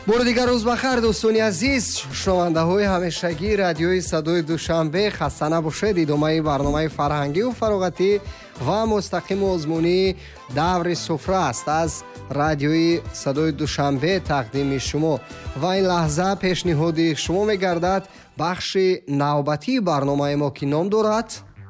бори дигар рӯз бахайр дӯстони азиз, шунавандаҳои ҳамешагии радиои Садои Душанбе, хаста набошед. идомаи барномаи фарҳангиву фароғатӣ ва мустақиму озмунии даври суфра аст аз радиои Садои Душанбе тақдими шумо. ва ин лаҳза пешниҳоди шумо мегардад бахши навбатии барномаи мо ки ном дорад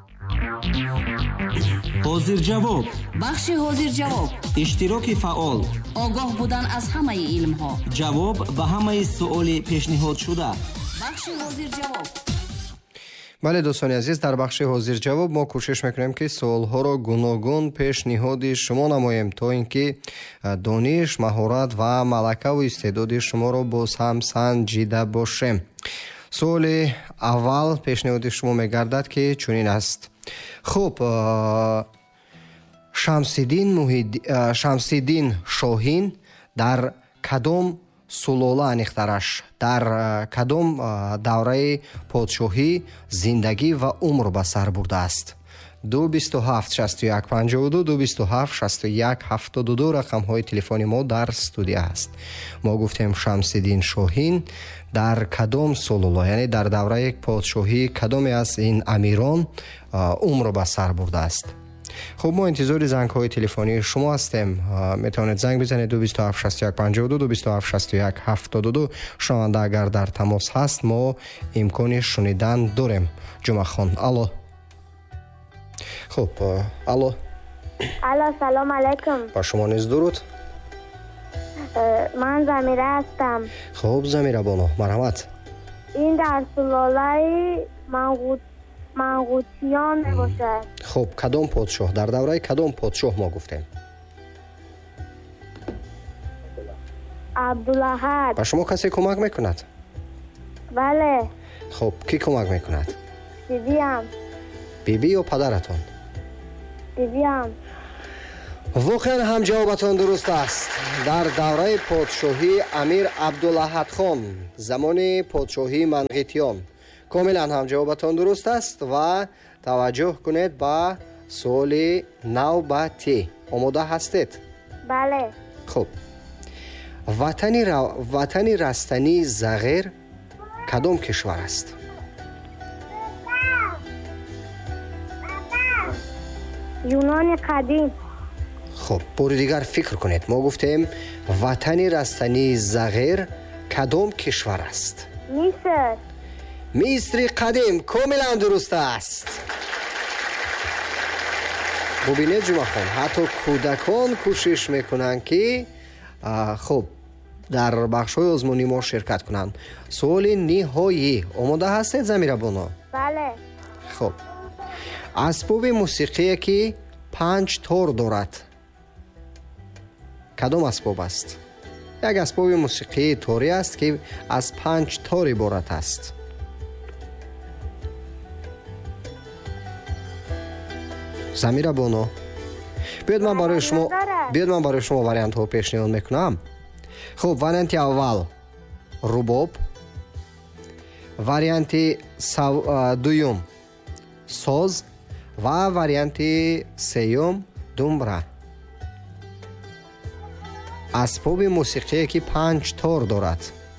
ҳозирҷавоб. бахши ҳозирҷавоб. иштироки фаъол. огоҳ будан аз ҳамаи илмҳо. ҷавоб ба ҳамаи суоли пешниҳодшуда. бахши ҳозирҷавоб. бале дӯстони азиз, дар бахши ҳозирҷавоб мо кӯшиш мекунем ки суолҳоро гуногун пешниҳоди шумо намоем, то ин ки дониш, маҳорат ва малакаву истеъдоди шуморо боз ҳам санҷида бошем. суоли аввал пешниҳоди шумо мегардад ки чунин аст. хуб, Шамсиддин Шоҳин дар кадом сулола аниқтараш, дар кадом давраи подшоҳӣ зиндагӣ ва умр ба сар бурдааст? 227-61-52 227-61-72 рақамҳои телефони мо дар студия аст. мо гуфтем Шамсиддин Шоҳин дар кадом сулола, яъне дар давраи подшоҳӣ кадоме аз ин амирон умр ба сар бурдааст? хуб, мо интизори зангҳои телефонии шумо ҳастем. метавонед занг бизанед 227-61-52 227-61-72. шунаванда агар дар тамос ҳаст, мо имкони шунидан дорем. ҷумахон, алло. хуб, алло. алло, салом алайкум. ба шумо низ дуруд. ман Замира ҳастам. хуб, Замира боно, марҳамат. ин дар сулолаи манғутиён мебошад. хуб, кадом подшоҳ, дар давраи кадом подшоҳ мо гуфтем? Абдулаҳад. ба шумо касе кӯмак мекунад? бале. хуб, кӣ кӯмак мекунад? бибиам. биби ё падаратон? бибиам. воқеан ҳам ҷавобатон дуруст аст. дар давраи подшоҳии амир Абдулаҳадхон, замони подшоҳии манғитиён. комилан ҳам ҷавобатон дуруст аст ва таваҷҷӯҳ кунед ба суоли навбатӣ. омода ҳастед? бале. хуб, ватани растании Зағир кадом кишвар аст? юнони қадим. хуб, бори дигар фикр кунед. мо гуфтем ватани растании Зағир кадом кишвар аст? миср. мисри қадим. комилан дуруст аст. бубинед ҷумахон, ҳатто кӯдакон кӯшиш мекунанд ки хуб дар бахшҳои озмунӣ мо ширкат кунанд. суоли ниҳоӣ. омода ҳастед, Замира боно? бале. хуб, асбоби мусиқие ки 5 тор дорад кадом асбоб аст? як асбоби мусиқии торӣ аст ки аз 5 тор иборат аст. Замира боно, биёд ман барои шумо вариантҳо пешниҳод мекунам. хуб, варианти аввал рубоб, варианти дуюм соз ва варианти сеюм думбра. асбоби мусиқие ки 5 тор дорад.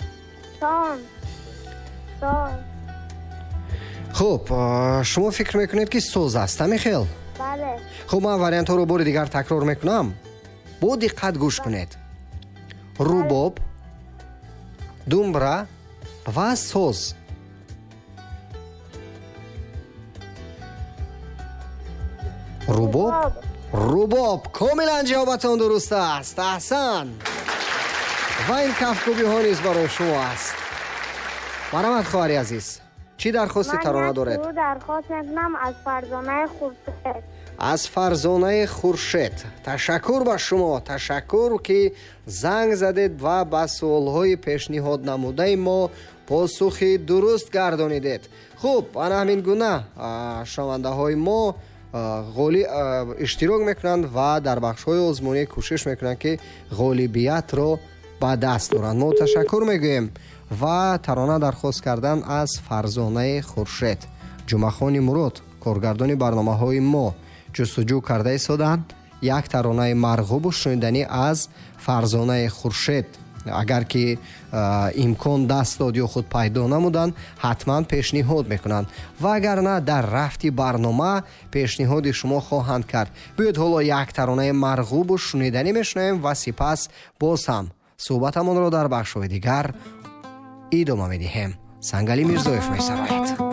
хуб, шумо фикр мекунед ки соз аст, ҳамин? бале. хуб, ман вариантҳоро бори дигар такрор мекунам. бо диққат гӯш кунед. рубоб, думбра ва соз. рубоб. комилан ҷавобатон дуруст аст. аҳсан. ва ин кафкӯбиҳо низ барои шумо аст. марҳамат хоҳари азиз. чӣ дархости тарона доред? ман дархост мекунам аз Фарзонаи Хуршед. аз Фарзонаи Хуршед. ташаккур ба шумо. ташаккур ки занг задед ва ба суолҳои пешниҳод намудаи мо посухи дуруст гардонидед. хуб, ана ҳамин гуна шунавандаҳои мо иштирок мекунанд ва дар бахшҳои озмунӣ кӯшиш мекунанд ки ғолибиятро ба даст доранд. мо ташаккур мегӯем ва тарона дархост кардан аз Фарзонаи Хуршед. ҷумахони Мурод, коргардони барномаҳои мо, ҷустуҷӯ карда истоданд як таронаи марғубу шуниданӣ аз Фарзонаи Хуршед агар ки имкон даст дод ё худ пайдо намуданд, ҳатман пешниҳод мекунанд ва агар на дар рафти барнома пешниҳоди шумо хоҳанд кард. биёед ҳоло як таронаи марғубу шуниданӣ мешунавем ва сипас боз ҳам суҳбатамонро дар бахшҳои дигар идома медиҳем. Сангали Мирзоев месарояд.